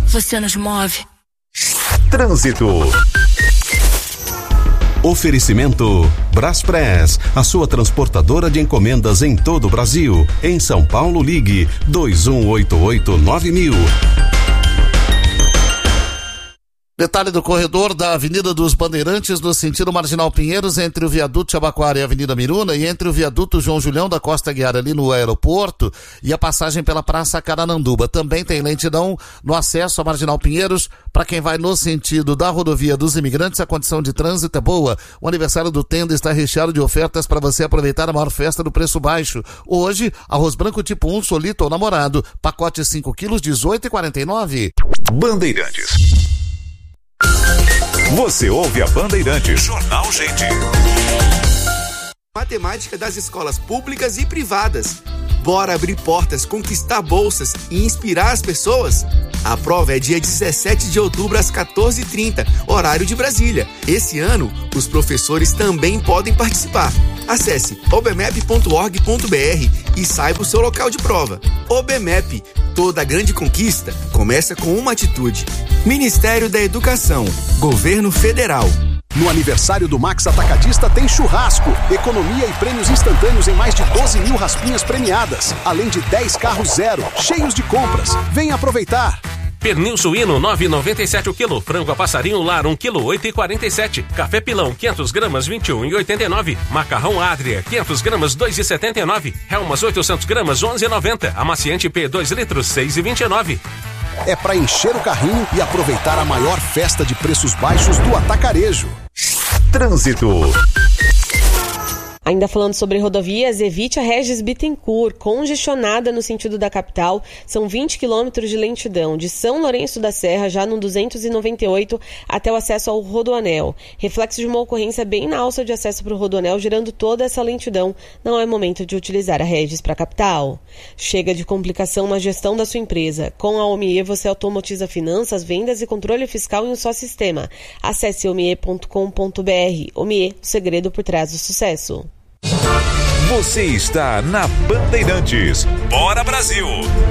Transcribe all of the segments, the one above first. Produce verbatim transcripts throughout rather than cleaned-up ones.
você nos move. Trânsito. Oferecimento Braspress, a sua transportadora de encomendas em todo o Brasil. Em São Paulo, ligue dois um oito oito nove mil. Detalhe do corredor da Avenida dos Bandeirantes no sentido Marginal Pinheiros, entre o viaduto Jabaquara e a Avenida Miruna, e entre o viaduto João Julião da Costa Guiar ali no aeroporto e a passagem pela Praça Carananduba. Também tem lentidão no acesso à Marginal Pinheiros para quem vai no sentido da rodovia dos imigrantes. A condição de trânsito é boa. O aniversário do Tenda está recheado de ofertas para você aproveitar a maior festa do preço baixo. Hoje, arroz branco tipo um, solito ou namorado, pacote cinco quilos, dezoito reais e quarenta e nove centavos. Bandeirantes. Você ouve a Bandeirantes, Jornal Gente. Matemática das escolas públicas e privadas. Bora abrir portas, conquistar bolsas e inspirar as pessoas? A prova é dia dezessete de outubro às quatorze e trinta, horário de Brasília. Esse ano, os professores também podem participar. Acesse obmep ponto org ponto br e saiba o seu local de prova. OBMEP, toda grande conquista começa com uma atitude. Ministério da Educação, Governo Federal. No aniversário do Max Atacadista tem churrasco, economia e prêmios instantâneos em mais de doze mil raspinhas premiadas, além de dez carros zero, cheios de compras. Venha aproveitar! Pernil suíno nove reais e noventa e sete o quilo, frango a passarinho lar um quilo oito reais e quarenta e sete, café pilão quinhentas gramas vinte e um reais e oitenta e nove, macarrão Adria quinhentas gramas dois reais e setenta e nove, Helmas oitocentas gramas onze reais e noventa, amaciante P dois litros seis reais e vinte e nove. É para encher o carrinho e aproveitar a maior festa de preços baixos do atacarejo. Trânsito. Ainda falando sobre rodovias, evite a Regis Bittencourt, congestionada no sentido da capital. São vinte quilômetros de lentidão, de São Lourenço da Serra, já no duzentos e noventa e oito, até o acesso ao Rodoanel. Reflexo de uma ocorrência bem na alça de acesso para o Rodoanel, gerando toda essa lentidão. Não é momento de utilizar a Regis para a capital. Chega de complicação na gestão da sua empresa. Com a Omie, você automatiza finanças, vendas e controle fiscal em um só sistema. Acesse omie ponto com ponto br. Omie, o segredo por trás do sucesso. Você está na Bandeirantes. Bora, Brasil!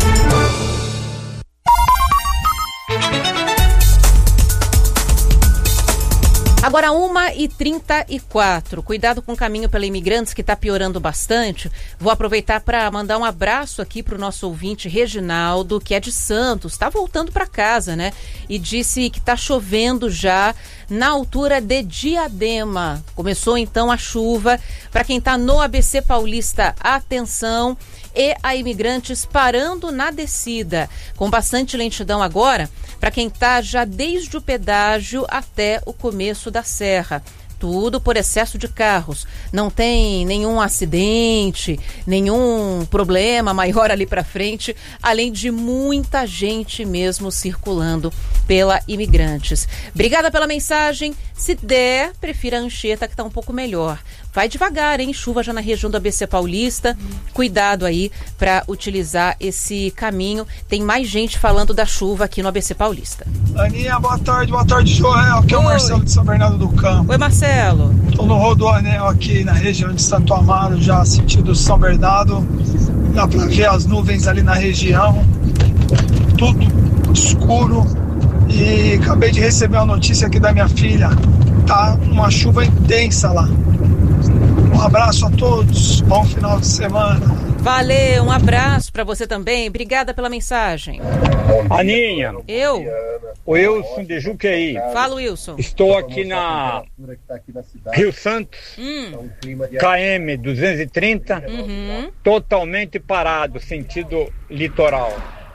Agora uma e trinta e quatro. Cuidado com o caminho pela Imigrantes, que está piorando bastante. Vou aproveitar para mandar um abraço aqui para o nosso ouvinte Reginaldo, que é de Santos. Está voltando para casa, né? E disse que está chovendo já na altura de Diadema. Começou então a chuva. Para quem está no A B C Paulista, atenção. E a Imigrantes parando na descida, com bastante lentidão agora, para quem está já desde o pedágio até o começo da serra. Tudo por excesso de carros. Não tem nenhum acidente, nenhum problema maior ali para frente, além de muita gente mesmo circulando pela Imigrantes. Obrigada pela mensagem. Se der, prefira a Anchieta, que está um pouco melhor. Vai devagar, hein? Chuva já na região do A B C Paulista. Cuidado aí para utilizar esse caminho. Tem mais gente falando da chuva aqui no A B C Paulista. Aninha, boa tarde, boa tarde, Joel. Aqui é o Marcelo de São Bernardo do Campo. Oi, Marcelo. Estou no Rodoanel aqui na região de Santo Amaro, já sentido São Bernardo. Dá para ver as nuvens ali na região. Tudo escuro. E acabei de receber uma notícia aqui da minha filha. Tá uma chuva intensa lá. Um abraço a todos, bom final de semana. Valeu, um abraço para você também. Obrigada pela mensagem. Aninha. Eu? O Wilson de Juqueí. Fala, Wilson. Estou aqui na Rio Santos, hum. K M duzentos e trinta, uhum. totalmente parado, sentido litoral.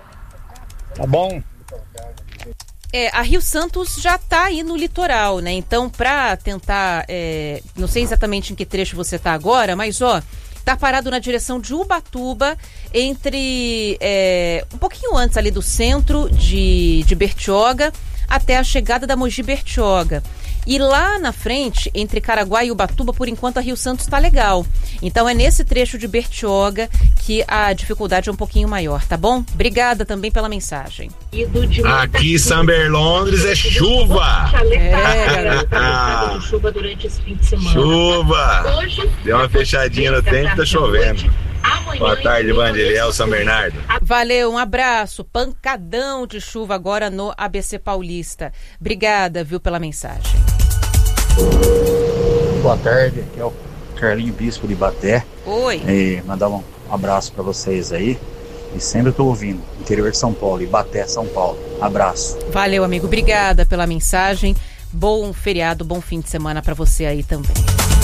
Tá bom? É, a Rio Santos já está aí no litoral, né? Então, para tentar, é, não sei exatamente em que trecho você está agora, mas ó, tá parado na direção de Ubatuba, entre é, um pouquinho antes ali do centro de, de Bertioga, até a chegada da Mogi Bertioga. E lá na frente, entre Caraguá e Ubatuba, por enquanto a Rio Santos está legal. Então é nesse trecho de Bertioga que a dificuldade é um pouquinho maior, tá bom? Obrigada também pela mensagem. Aqui São Berlondres é chuva. É, chuva durante esse fim de semana. Chuva. Deu uma fechadinha no tempo, tá chovendo. Boa tarde, Vandeliel, São Bernardo. Valeu, um abraço. Pancadão de chuva agora no A B C Paulista. Obrigada, viu, pela mensagem. Boa tarde, aqui é o Carlinho Bispo de Ibaté. Oi. E mandar um abraço para vocês aí. E sempre estou ouvindo, interior de São Paulo, Ibaté, São Paulo. Abraço. Valeu, amigo. Obrigada pela mensagem. Bom feriado, bom fim de semana para você aí também.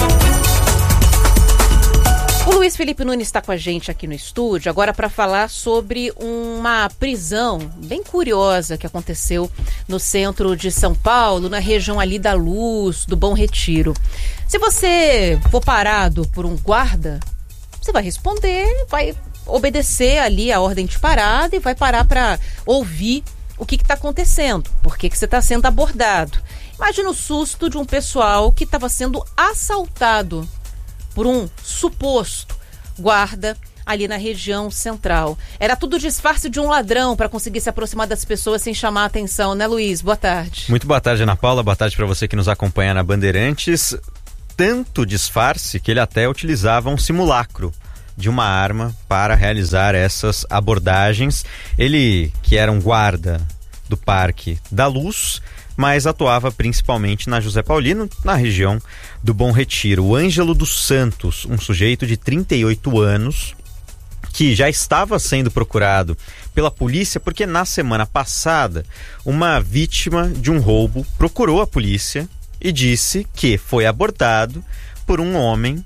O Luiz Felipe Nunes está com a gente aqui no estúdio agora para falar sobre uma prisão bem curiosa que aconteceu no centro de São Paulo, na região ali da Luz, do Bom Retiro. Se você for parado por um guarda, você vai responder, vai obedecer ali a ordem de parada e vai parar para ouvir o que está acontecendo, por que que você está sendo abordado. Imagina o susto de um pessoal que estava sendo assaltado por um suposto guarda ali na região central. Era tudo disfarce de um ladrão para conseguir se aproximar das pessoas sem chamar a atenção, né, Luiz? Boa tarde. Muito boa tarde, Ana Paula. Boa tarde para você que nos acompanha na Bandeirantes. Tanto disfarce que ele até utilizava um simulacro de uma arma para realizar essas abordagens. Ele, que era um guarda do Parque da Luz, mas atuava principalmente na José Paulino, na região do Bom Retiro. O Ângelo dos Santos, um sujeito de trinta e oito anos, que já estava sendo procurado pela polícia porque na semana passada uma vítima de um roubo procurou a polícia e disse que foi abordado por um homem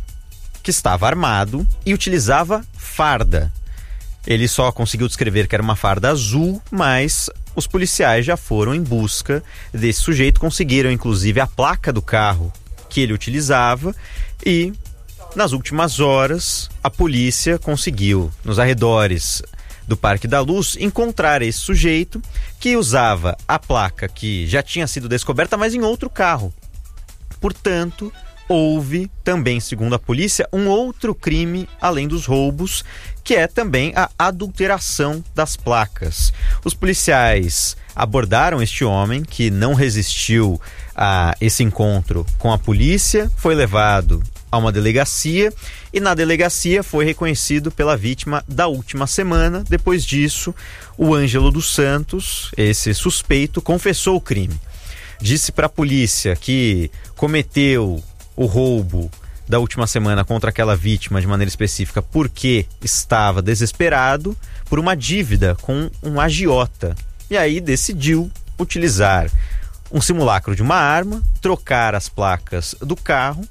que estava armado e utilizava farda. Ele só conseguiu descrever que era uma farda azul, mas os policiais já foram em busca desse sujeito, conseguiram inclusive a placa do carro que ele utilizava e nas últimas horas a polícia conseguiu, nos arredores do Parque da Luz, encontrar esse sujeito que usava a placa que já tinha sido descoberta, mas em outro carro. Portanto, houve também, segundo a polícia, um outro crime além dos roubos, que é também a adulteração das placas. Os policiais abordaram este homem, que não resistiu a esse encontro com a polícia, foi levado a uma delegacia e na delegacia foi reconhecido pela vítima da última semana. Depois disso, o Ângelo dos Santos, esse suspeito, confessou o crime. Disse para a polícia que cometeu o roubo da última semana contra aquela vítima de maneira específica porque estava desesperado por uma dívida com um agiota. E aí decidiu utilizar um simulacro de uma arma, trocar as placas do carro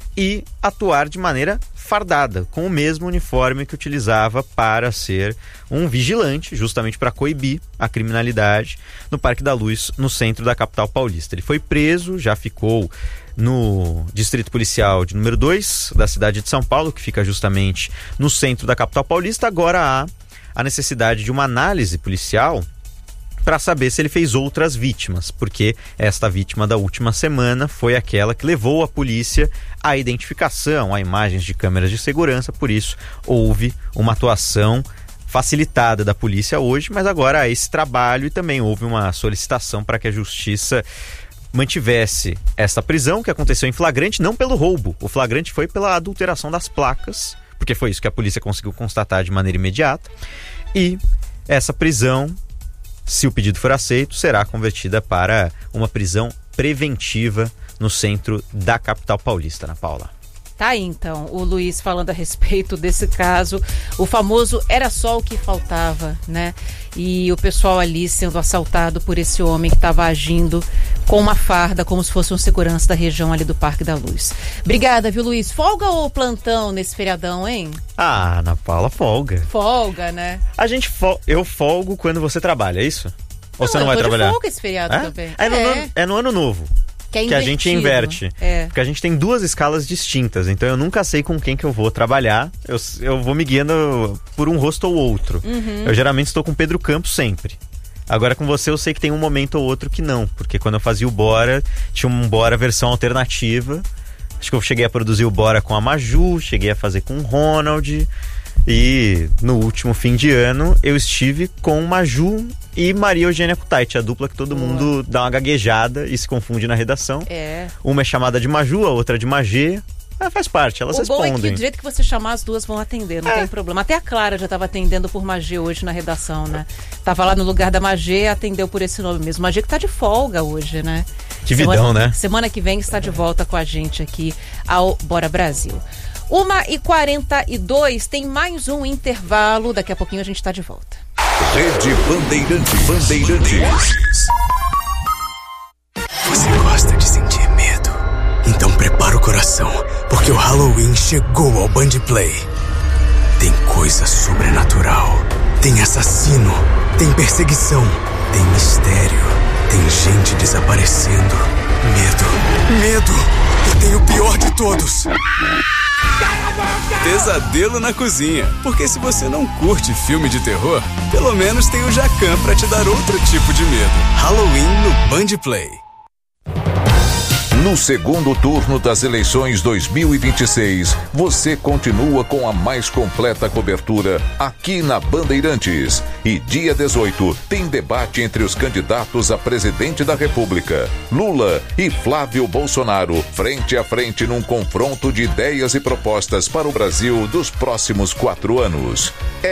e atuar de maneira fardada, com o mesmo uniforme que utilizava para ser um vigilante, justamente para coibir a criminalidade no Parque da Luz, no centro da capital paulista. Ele foi preso, já ficou no Distrito Policial de número dois da cidade de São Paulo, que fica justamente no centro da capital paulista. Agora há a necessidade de uma análise policial para saber se ele fez outras vítimas, porque esta vítima da última semana foi aquela que levou a polícia à identificação, a imagens de câmeras de segurança. Por isso houve uma atuação facilitada da polícia hoje, mas agora há esse trabalho e também houve uma solicitação para que a justiça mantivesse esta prisão, que aconteceu em flagrante, não pelo roubo. O flagrante foi pela adulteração das placas, porque foi isso que a polícia conseguiu constatar de maneira imediata. E essa prisão, se o pedido for aceito, será convertida para uma prisão preventiva no centro da capital paulista, Ana Paula. Tá aí, então, o Luiz falando a respeito desse caso, o famoso era só o que faltava, né? E o pessoal ali sendo assaltado por esse homem que estava agindo com uma farda, como se fosse um segurança da região ali do Parque da Luz. Obrigada, viu, Luiz? Folga ou plantão nesse feriadão, hein? Ah, Ana Paula, folga. Folga, né? A gente fol... Eu folgo quando você trabalha, é isso? Ou não, você não eu vai tô trabalhar? De folga esse feriado é? também. É, no é. Ano, é no ano novo. Que, é que a gente inverte. É. Porque a gente tem duas escalas distintas, então eu nunca sei com quem que eu vou trabalhar. Eu, eu vou me guiando por um rosto ou outro. Uhum. Eu geralmente estou com o Pedro Campos sempre. Agora com você eu sei que tem um momento ou outro que não, porque quando eu fazia o Bora, tinha um Bora versão alternativa. Acho que eu cheguei a produzir o Bora com a Maju, cheguei a fazer com o Ronald. E no último fim de ano eu estive com Maju e Maria Eugênia Kutaiti, a dupla que todo Boa. mundo dá uma gaguejada e se confunde na redação. É. Uma é chamada de Maju, a outra de Magê. Ah, faz parte, elas o respondem. O bom é que do jeito que você chamar, as duas vão atender, não é. tem problema. Até a Clara já estava atendendo por Magê hoje na redação, né? Tava lá no lugar da Magê, atendeu por esse nome mesmo. Magê que tá de folga hoje, né? Que vidão, semana, né? Semana que vem está de volta com a gente aqui ao Bora Brasil. uma e quarenta e dois, tem mais um intervalo, daqui a pouquinho a gente está de volta. Rede Bandeirantes. Bandeirantes. Você gosta de sentir medo? Então prepara o coração, porque o Halloween chegou ao Band Play. Tem coisa sobrenatural, tem assassino, tem perseguição, tem mistério, tem gente desaparecendo, medo, medo, e tem o pior de todos. Pesadelo na cozinha, porque se você não curte filme de terror, pelo menos tem o Jacan pra te dar outro tipo de medo. Halloween no Band Play. No segundo turno das eleições dois mil e vinte e seis, você continua com a mais completa cobertura aqui na Bandeirantes. E dia dezoito tem debate entre os candidatos a presidente da República, Lula e Flávio Bolsonaro, frente a frente num confronto de ideias e propostas para o Brasil dos próximos quatro anos. É